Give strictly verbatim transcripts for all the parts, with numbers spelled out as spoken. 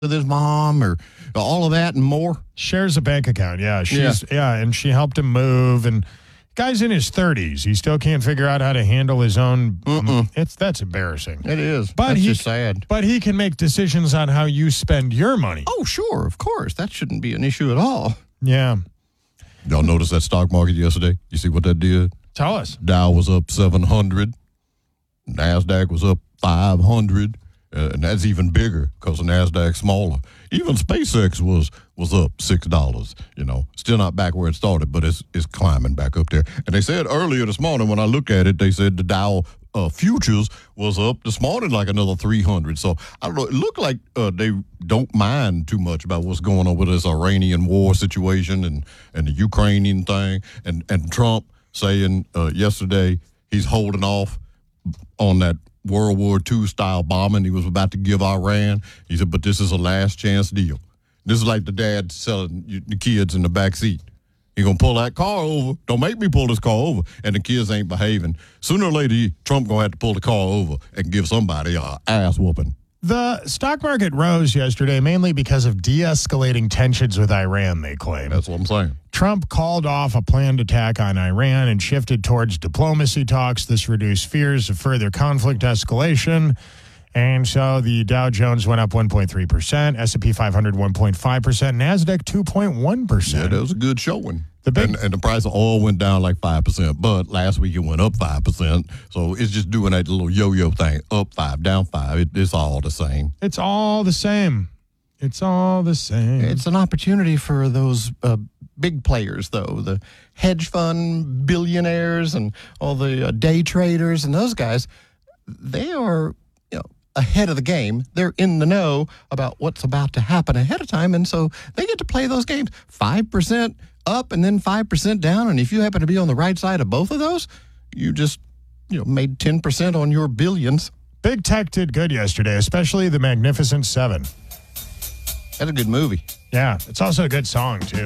with his mom or all of that and more? Shares a bank account, yeah. She's yeah. yeah, and she helped him move. And guy's in his thirties. He still can't figure out how to handle his own. Um, it's that's embarrassing. It is. But that's he, just sad. But he can make decisions on how you spend your money. Oh, sure, of course. That shouldn't be an issue at all. Yeah. Y'all notice that stock market yesterday? You see what that did? Tell us. Dow was up seven hundred. NASDAQ was up five hundred. Uh, and that's even bigger because the NASDAQ's smaller. Even SpaceX was was up six dollars. You know, still not back where it started, but it's it's climbing back up there. And they said earlier this morning when I look at it, they said the Dow uh, futures was up this morning like another three hundred. So I don't know. It looked like uh, they don't mind too much about what's going on with this Iranian war situation and, and the Ukrainian thing. And, and Trump saying uh, yesterday he's holding off on that World War Two style bombing he was about to give Iran. He said, but this is a last chance deal. This is like the dad selling you, the kids in the back seat. He gonna pull that car over. Don't make me pull this car over. And the kids ain't behaving. Sooner or later, Trump gonna have to pull the car over and give somebody a ass whooping. The stock market rose yesterday mainly because of de-escalating tensions with Iran, they claim. That's what I'm saying. Trump called off a planned attack on Iran and shifted towards diplomacy talks. This reduced fears of further conflict escalation. And so the Dow Jones went up one point three percent, S and P five hundred one point five percent, NASDAQ two point one percent. Yeah, that was a good showing. The big, and, and the price of oil went down like five percent, but last week it went up five percent. So it's just doing that little yo-yo thing, up five, down five. It, it's all the same. It's all the same. It's all the same. It's an opportunity for those uh, big players, though, the hedge fund billionaires and all the uh, day traders and those guys. They are, you know, ahead of the game. They're in the know about what's about to happen ahead of time, and so they get to play those games. five percent up and then five percent down, and if you happen to be on the right side of both of those, you just, you know, made ten percent on your billions. Big tech did good yesterday, especially the Magnificent Seven. That's a good movie. Yeah, it's also a good song, too.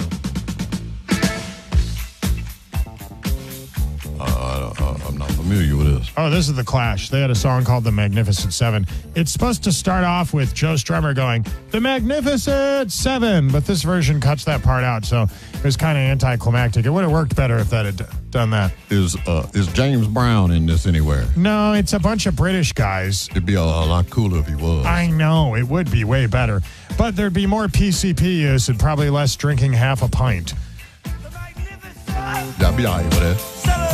Uh, uh, I'm not familiar with this. Oh, this is The Clash. They had a song called The Magnificent Seven. It's supposed to start off with Joe Strummer going, The Magnificent Seven, but this version cuts that part out, so it was kind of anticlimactic. It would have worked better if that had d- done that. Is uh, is James Brown in this anywhere? No, it's a bunch of British guys. It'd be a, a lot cooler if he was. I know, it would be way better. But there'd be more P C P use and probably less drinking half a pint. That'd be all right with that.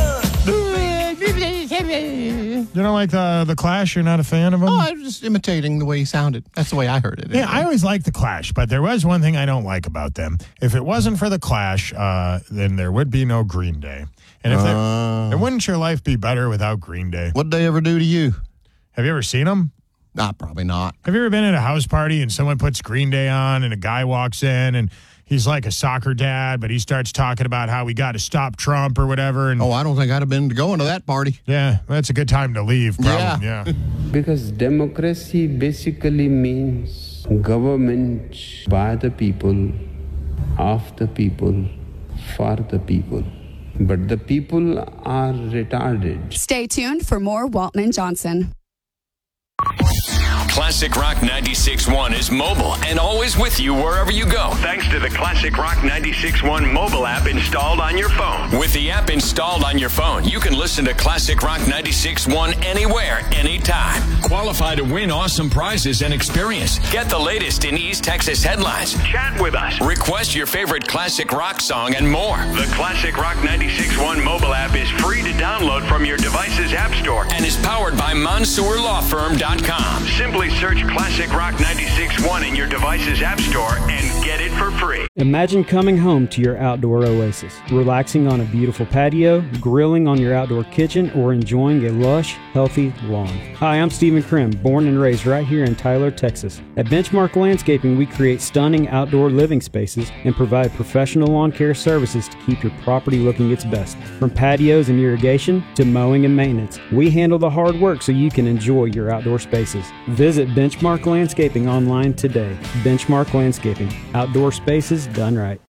You don't like the the Clash? You're not a fan of them? Oh, I was just imitating the way he sounded. That's the way I heard it. Yeah, anyway. I always liked the Clash, but there was one thing I don't like about them. If it wasn't for the Clash, uh, then there would be no Green Day. And if uh, there, then wouldn't your life be better without Green Day? What'd they ever do to you? Have you ever seen them? Nah, probably not. Have you ever been at a house party and someone puts Green Day on and a guy walks in and he's like a soccer dad, but he starts talking about how we got to stop Trump or whatever. And Oh, I don't think I'd have been going to that party. yeah, that's a good time to leave. Probably. Yeah. yeah. Because democracy basically means government by the people, of the people, for the people. But the people are retarded. Stay tuned for more Waltman Johnson. Classic Rock ninety-six point one is mobile and always with you wherever you go. Thanks to the Classic Rock ninety-six point one mobile app installed on your phone. With the app installed on your phone, you can listen to Classic Rock ninety-six point one anywhere, anytime. Qualify to win awesome prizes and experience. Get the latest in East Texas headlines. Chat with us. Request your favorite classic rock song and more. The Classic Rock ninety-six point one mobile app is free to download from your device's app store and is powered by Mansour Law Firm dot com. Simply search Classic Rock ninety-six point one in your device's app store and get it for free. Imagine coming home to your outdoor oasis, relaxing on a beautiful patio, grilling on your outdoor kitchen, or enjoying a lush, healthy lawn. Hi, I'm Stephen Krim, born and raised right here in Tyler, Texas. At Benchmark Landscaping, we create stunning outdoor living spaces and provide professional lawn care services to keep your property looking its best. From patios and irrigation to mowing and maintenance, we handle the hard work so you can enjoy your outdoor spaces. Visit Benchmark Landscaping online today. Benchmark Landscaping, outdoor spaces done right.